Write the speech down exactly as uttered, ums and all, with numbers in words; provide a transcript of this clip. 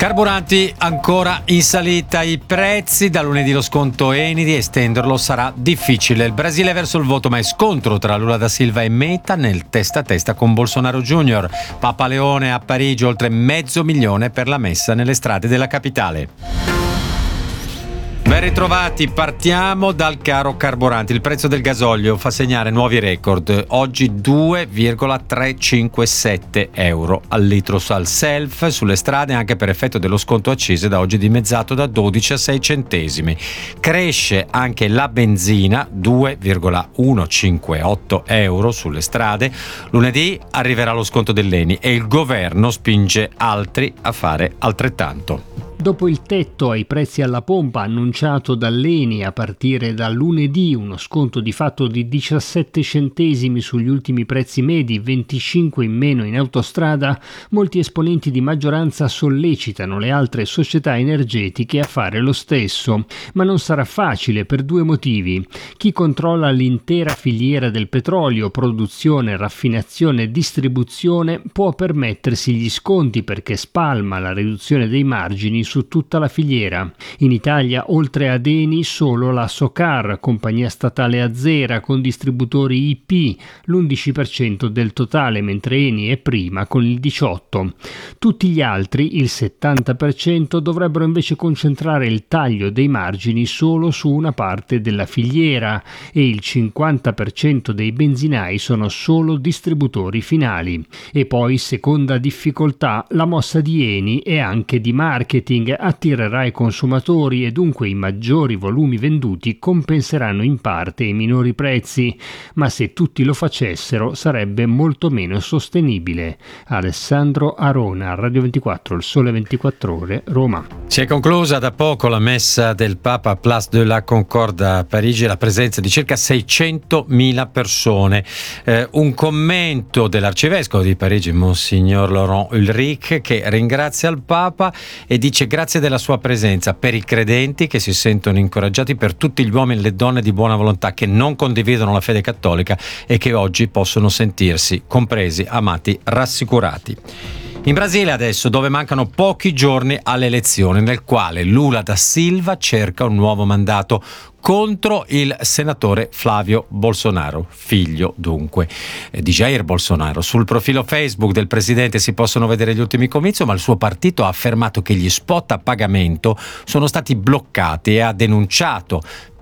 Carburanti ancora in salita i prezzi, da lunedì lo sconto Eni, estenderlo sarà difficile. Il Brasile verso il voto, ma è scontro tra Lula da Silva e Meta nel testa a testa con Bolsonaro Junior. Papa Leone a Parigi, oltre mezzo milione per la messa nelle strade della capitale. Ben ritrovati, partiamo dal caro carburanti. Il prezzo del gasolio fa segnare nuovi record, oggi due virgola trecentocinquantasette euro al litro al self sulle strade, anche per effetto dello sconto accise da oggi dimezzato da dodici a sei centesimi. Cresce anche la benzina, due virgola centocinquantotto euro sulle strade. Lunedì arriverà lo sconto dell'Eni e il governo spinge altri a fare altrettanto. Dopo il tetto ai prezzi alla pompa annunciato dall'Eni a partire da lunedì, uno sconto di fatto di diciassette centesimi sugli ultimi prezzi medi, venticinque in meno in autostrada, molti esponenti di maggioranza sollecitano le altre società energetiche a fare lo stesso. Ma non sarà facile per due motivi. Chi controlla l'intera filiera del petrolio, produzione, raffinazione e distribuzione, può permettersi gli sconti perché spalma la riduzione dei margini su tutta la filiera. In Italia, oltre ad Eni, solo la Socar, compagnia statale azera con distributori I P, l'undici per cento del totale, mentre Eni è prima con il diciotto per cento. Tutti gli altri, il settanta per cento, dovrebbero invece concentrare il taglio dei margini solo su una parte della filiera e il cinquanta per cento dei benzinai sono solo distributori finali. E poi, seconda difficoltà, la mossa di Eni è anche di marketing. Attirerà i consumatori e dunque i maggiori volumi venduti compenseranno in parte i minori prezzi, ma se tutti lo facessero sarebbe molto meno sostenibile. Alessandro Arona, Radio ventiquattro, Il Sole ventiquattro Ore, Roma. Si è conclusa da poco la messa del Papa a Place de la Concorde a Parigi, la presenza di circa seicentomila persone. Eh, un commento dell'arcivescovo di Parigi, Monsignor Laurent Ulrich, che ringrazia il Papa e dice: grazie della sua presenza per i credenti che si sentono incoraggiati, per tutti gli uomini e le donne di buona volontà che non condividono la fede cattolica e che oggi possono sentirsi compresi, amati, rassicurati. In Brasile adesso, dove mancano pochi giorni alle elezioni, nel quale Lula da Silva cerca un nuovo mandato contro il senatore Flavio Bolsonaro, figlio dunque di Jair Bolsonaro. Sul profilo Facebook del presidente si possono vedere gli ultimi comizi, ma il suo partito ha affermato che gli spot a pagamento sono stati bloccati e ha denunciato